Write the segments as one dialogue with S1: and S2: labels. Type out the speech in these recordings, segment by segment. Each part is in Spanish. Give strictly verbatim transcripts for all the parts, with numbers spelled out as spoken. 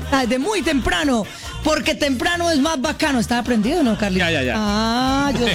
S1: Ah, de muy temprano, porque temprano es más bacano. ¿Está aprendido o no, Carlitos?
S2: Ya, ya, ya.
S1: Ah, yo sé.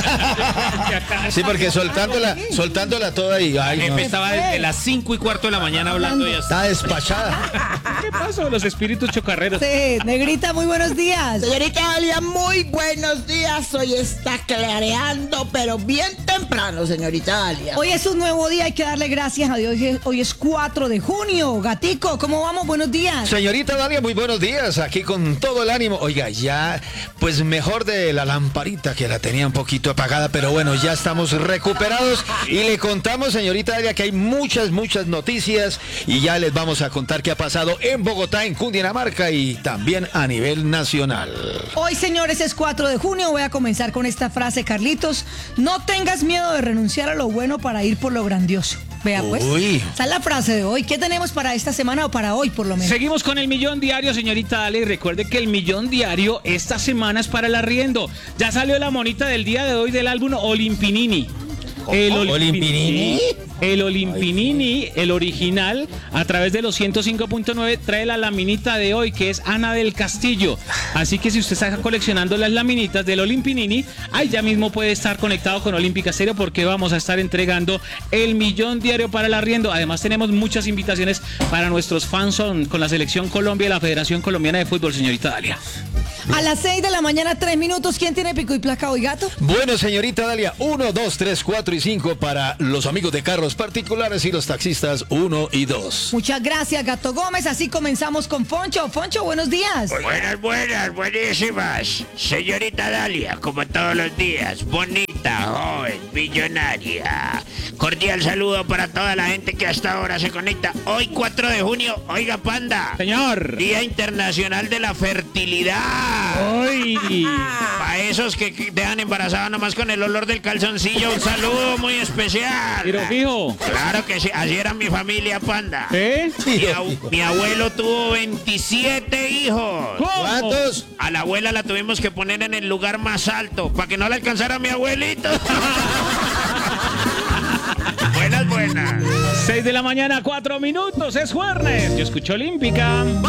S3: Sí, porque soltándola, soltándola toda y ay,
S2: Jefe
S3: no.
S2: estaba desde las cinco y cuarto de la mañana hablando y hasta...
S3: Está despachada.
S2: ¿Qué pasó? Los espíritus chocarreros.
S1: Sí, Negrita, muy buenos días.
S4: Señorita Dalia, muy buenos días. Hoy está clareando, pero bien temprano, señorita Dalia.
S1: Hoy es un nuevo día, hay que darle gracias a Dios. Hoy es- Hoy es cuatro de junio. Gatico, ¿cómo vamos? Buenos días.
S3: Señorita Dalia, muy buenos días. Aquí con todo el ánimo. Oiga, ya, pues mejor de la lamparita que la tenía un poquito apagada, pero bueno, ya estamos recuperados y le contamos, señorita Dalia, que hay muchas, muchas noticias y ya les vamos a contar qué ha pasado en Bogotá, en Cundinamarca y también a nivel nacional.
S1: Hoy, señores, es cuatro de junio. Voy a comenzar con esta frase, Carlitos. No tengas miedo de renunciar a lo bueno para ir por lo grandioso. Vea, pues.
S3: Uy.
S1: Esa es la frase de hoy. ¿Qué tenemos para esta semana o para hoy, por lo menos?
S2: Seguimos con el millón diario, señorita Dale, y recuerde que el millón diario esta semana es para el arriendo. Ya salió la monita del día de hoy del álbum Olimpinini. El
S3: ¿Olimpinini?
S2: El Olimpinini, el original, a través de los ciento cinco punto nueve, trae la laminita de hoy, que es Ana del Castillo. Así que si usted está coleccionando las laminitas del Olimpinini, ahí ya mismo puede estar conectado con Olímpica Stereo, porque vamos a estar entregando el millón diario para el arriendo. Además, tenemos muchas invitaciones para nuestros fans son- con la Selección Colombia y la Federación Colombiana de Fútbol, señorita Dalia.
S1: A las seis de la mañana, tres minutos. ¿Quién tiene pico y placa hoy, gato?
S3: Bueno, señorita Dalia, uno, dos, tres, cuatro y cinco para los amigos de carros particulares y los taxistas uno y dos.
S1: Muchas gracias, Gato Gómez. Así comenzamos con Foncho. Foncho, buenos días.
S5: Buenas, buenas, buenísimas. Señorita Dalia, como todos los días, bonita, joven, millonaria. Cordial saludo para toda la gente que hasta ahora se conecta. Hoy cuatro de junio, oiga panda.
S2: Señor.
S5: Día Internacional de la Fertilidad.
S2: Hoy.
S5: Para esos que que dejan embarazados nomás con el olor del calzoncillo, un saludo muy especial.
S2: Tiro fijo.
S5: Claro que sí, así era mi familia, panda.
S2: ¿Eh?
S5: Mi, ab- mi abuelo tuvo veintisiete hijos.
S2: ¿Cómo?
S3: ¿Cuántos?
S5: A la abuela la tuvimos que poner en el lugar más alto para que no le alcanzara a mi abuelito. Buenas, buenas.
S2: seis de la mañana, cuatro minutos, es jueves. Yo escucho Olímpica.